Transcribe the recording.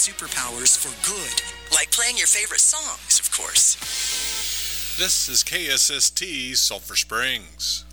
superpowers for good. Like playing your favorite songs, of course. This is KSST Sulphur Springs.